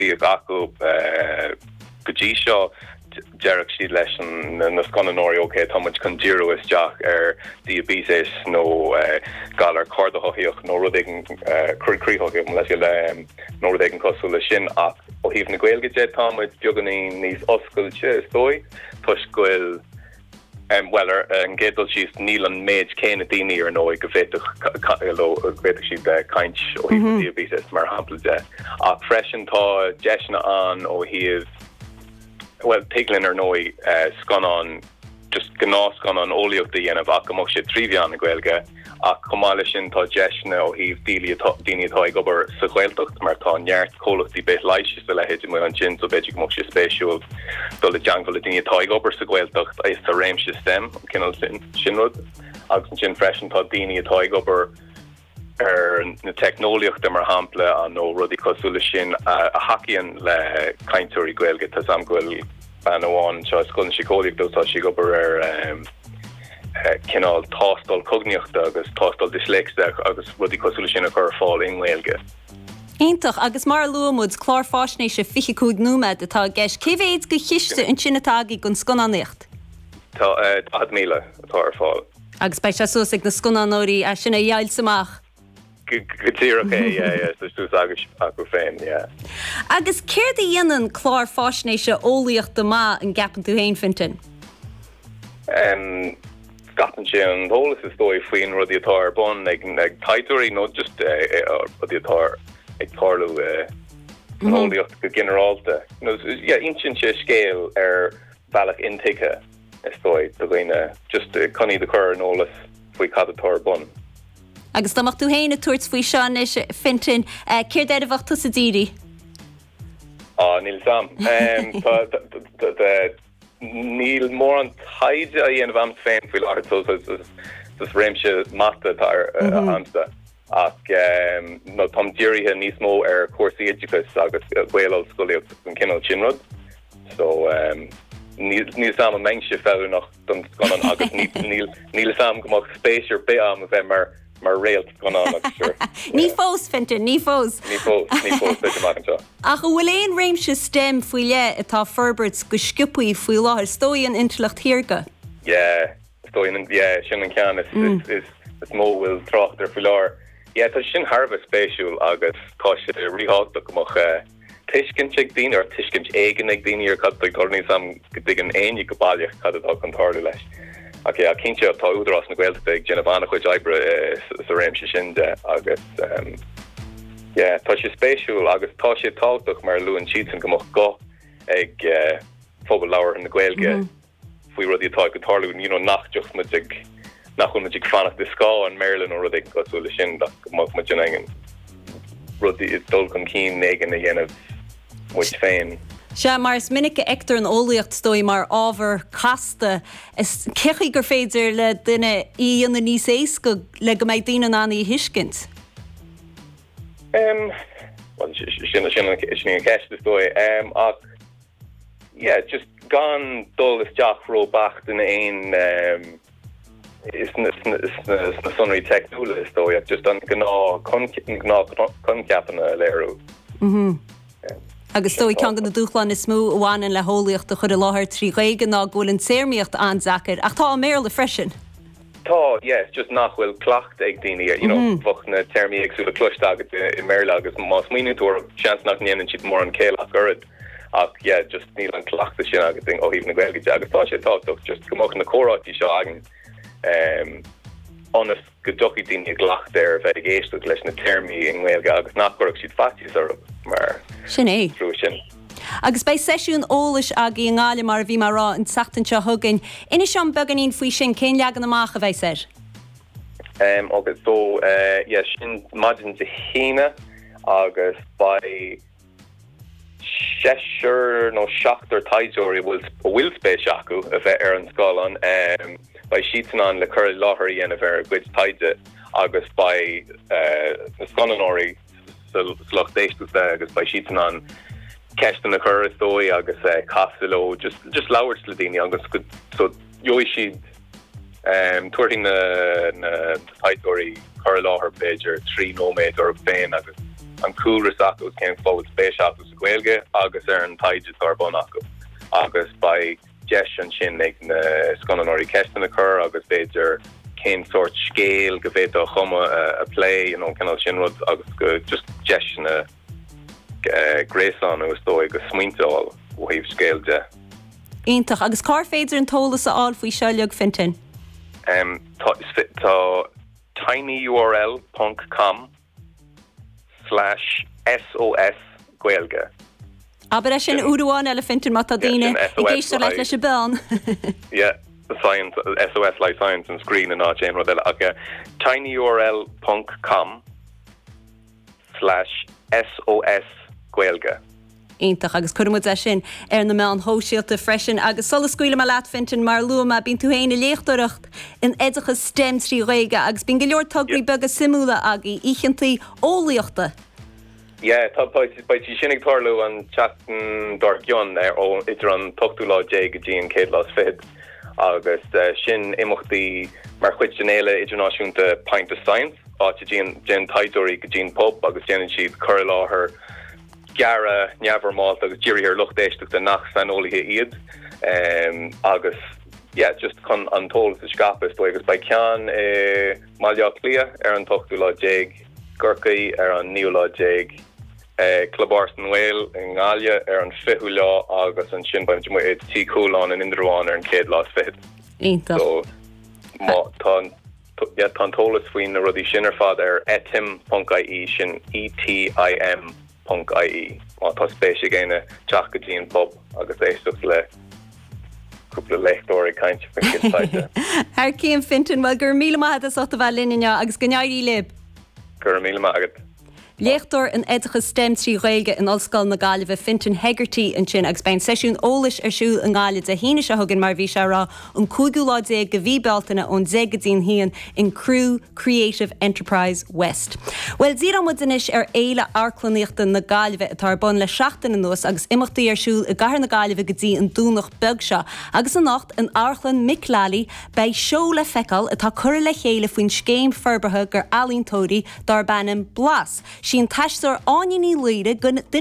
bí gacu godí seo Derek siad leis na scananóí okay támuid chun díreú isteach diabetes nó gal cordathíoch nó rud éigen críoch leis le nó rud éigen cosú le sin ach ó híomh na Gaeilge támuid beaganí níos oscailte dói tuis goil well an gédal siad níl an méid céine daoine ar nó go bhféadach siad caint ó híomh diabetes mar hampla de ach freisin tá deisna an ó híomh well piglin ar nói scanan just gná scanan óíochta dhéanamh ach go mo sé tríbheán na Gaeilge ach chumáile sin tá deisna ó híomh daoine atá ag obair sa Gaeltacht mar tá neart cólachtaí bit leisis le héidir mu an sin so beidir go mo sé spéisiúil dul le deangal daoine atá ag obair sa Gaeltacht is sa réimse stem cinál sin rud agus sin freisin tá daoine atá ag obair na technoliacht mar hampla an nó rudí cosúla sin a hacian le caintúirí Gaeilge tá sam goil ban amháin seo scoil sicólaigh dótá si gobar cinál tástal cogníochta agus tástal dyslexia agus rudí cosúla sin a chur fáil in Gaeilge. Éintach agus mar luamúd chlár fásnééis se 25 númed atá gceis céhéad go chiiste an sinnatágaí gon sconanécht. Tá 8,000 atá ar fáil. Agus bei se súsaigh na sconanóirí a sinna dheail samach. Gotíir okay, dus agus acu féin, Agus céir de dhéanaan chlár fásnéise ólaíocht do má an gapan tú héin fintin? Gatan sé an hólas is dói faoin rudí atá ar bon ag taitúirí nó just rudí atá ag tarlú an ólaíocht go generalta. Insin sé scéal ar bhealach intice is dói do ghaine just conní de chur an ólas faoi cad atá ar bon. Agus dáach tú héine tuairt faoi seán is fintin céir déad a bhacht sa díri? Níl sam. Níl mór an taide a dhéanamh am féin faoi láthir tus réimse mata tar amsta ach nó tom díirithe níos mó ar cuasaí éidicus agus bhfuil scoilíocht an cinál sinrod so níl sam an mengse feú nach don scanan agus níl sam gomach spéisiir be am a bheith mar réalt gan an sure. Ní fós fintin, ní fós. Ní fós beidir mar an seo. Ach bhfuil éon réimse stem faoi le atá Ferbert go sciúpaí faoi láthir stóíon intlacht hiirga? Stóíon sin an cean is mó bhfuil trocht ar faoi láir. Tá sin Harbh spéisiúil agus tá sé ríáach gomach tuiscint ag daoine ar tuiscint éigen ag daoine ar cad ag tornaí sam go dtí an aoní go bailíoch cad atá an tarlú leis. Okay, a cinnte atá údarrás na Gaeltacht ag Genevana chuid ebre sa réimse sin de agus tá sé spéisiúil agus tá sé táach mar luúan siad an gomach go ag phobal leabhar na Gaeilge faoi rudí atá go tarlú nachteach nachchun muid ag fannach de scá an Maryland ó rud ag cosúla sin gomach mu engin rudí is dul chun cín éigen a dhéanamh muid féin. Se mar is minic ectar an ólaíocht stoi mar ábhar casta is cechaí gur féidir le duine íonna níos éasca le go méid daoine annaí hiiscint? Sin an ceiste stoi ach just gan dul is deach ró bacht in aon is na sunraí technúla is stoi just an gná conceapanna léirú. Agus stoi cean gan na dúchláin is smú bhhain le hólaíocht a chud a láthir trí réige ná ghfuil an séirmíocht anzacir ach tá mér le freisin. Tá, just nachhfuil clacht ag daoine bfach na termí agsúla cloiste agat i Maryland agus más míúir seans nach níanaan siad mór an céil ach gurad ach just níl an clachta sin agat ó híomh na Gaeilge agus tá sé táach just gomach na chórátí seo agan honest go dochi daoine glacht ar bheith géisteach leis na termí in Gaeilge agus nachgurach siad fatíos ar mar sin é. Sin. Agus bei seisiún ólais a í ngáile mar bhí mar rá an sachtantse thugain. Ina sean beganín faoi sin cén leagan amach a bheith ser? Agus so sin maidin de chéine agus bei seisiir nó seachtar taidiúirí bhfuil spéis acu a bheith ar an scálan bei sian le chur láthirí ana bheith gcuid taide agus bei na scananóirí slachtéistú agus bei sian ceistan na chur dói agus casiló just leabhar le daoine agus so joo siad tuairting na taidiúirí chur láthair Beiidir 3 nóméid or féin agus an coolras acu cén fáil spéis acu Gaeilge agus an taide Tarbon agus by Jeshan sin ag na sconanóirí ceistan occur agus beidir cén sort scéal go bhéad ó chuma a play canal sin rud agus go just Jeshan gréasán agus dói go smuinteáil ó híh scéal de. Ítach agus cá féidir an tólas a áil faoi seoileag fintin? Tá tinyurl.com/SOS Gaeilge. Aber sin úrúáin eile fintin mata daine I géiste leit leis a ben. Yeah, the science, SOS Life Science and Screen and Arch Rodella. Okay, tinyurl.com/SOS Gaeilge. Ítach agus chuirmid é sin na meán hóisialta freisin agus solas scuile me leat fintin mar luama bín tú héine léchtúireacht in éidechas stem trí réige agus bín go leor tugraí bega simúla agé íchantaí ólaíochta. Yeah, by sinnig Torlu and chatten Dorgion ó idir an tochtú lá dé go dtí an céad lá fid agus sin imachtaí mar chuid genéile idirnáisiúnta Pint of Science áte gin taidirí go dtín pub agus déanann siad cur láthair Gara never malt agus Jerry her lucht éisteach de nach san ólathe iad agus just chun antól sa scapas agus by cean maileach lia an tochtú lá déig gurcaí an níú lá déig Clubbarson Whale in Galia an fiú lá agus an sin baint mu tí coolán an Indroán an céad lá fid. So tá tólas faoin na rudí sinar fad etim.ie sin etim.ie tá spéisi géine teach go dtíon pub agus éisteach le cúpla leichtóirí cainte fan kitsaide. Ar cían fintin bhil gur míle maithe a sota bheith linne agus go neairí lib. Gur míle maithe. Léchtúir an éidechas stem trí réige in Ollscoil na Gaillimh fintin Hegarty an sin agus bein seisiún ólais siúil an Gaillimh a híine se thugann mar bhí se rá an 5 lá déag go bhí beltainna ón 10 híon in Crew Creative Enterprise West. Well, díra mu inis éile arclaníochta na Gaillimh a tarbon le 7 nuas agus imachtaí siúil a gahar na Gaillimh go dtí an dúnach beg se agus an nacht an archlan Mick Lally bei seo le feicáil atá cur le chéile faoin scéim forbartha gur alíntóirí dar bannim blas. Sin taistar áiní líide